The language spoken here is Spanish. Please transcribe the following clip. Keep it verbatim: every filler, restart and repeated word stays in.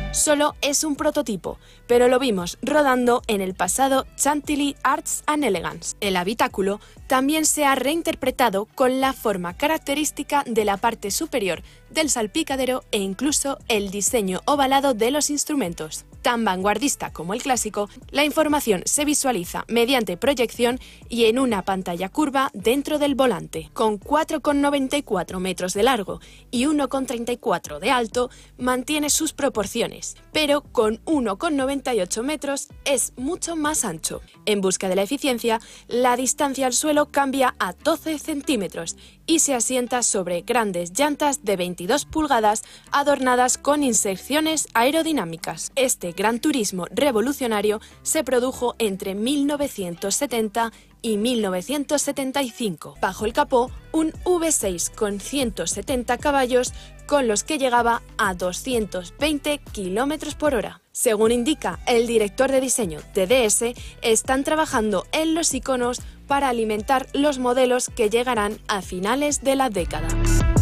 solo es un prototipo, pero lo vimos rodando en el pasado Chantilly Arts and Elegance. El habitáculo también se ha reinterpretado con la forma característica de la parte superior del salpicadero e incluso el diseño ovalado de los instrumentos. Tan vanguardista como el clásico, la información se visualiza mediante proyección y en una pantalla curva dentro del volante. Con cuatro coma noventa y cuatro metros de largo y uno coma treinta y cuatro de alto, mantiene sus proporciones, pero con uno coma noventa y ocho metros es mucho más ancho. En busca de la eficiencia, la distancia al suelo cambia a doce centímetros y se asienta sobre grandes llantas de veintidós pulgadas adornadas con inserciones aerodinámicas. Este Gran Turismo revolucionario se produjo entre mil novecientos setenta y mil novecientos setenta y cinco. Bajo el capó, un V seis con ciento setenta caballos con los que llegaba a doscientos veinte kilómetros por hora. Según indica el director de diseño de D S, están trabajando en los iconos para alimentar los modelos que llegarán a finales de la década.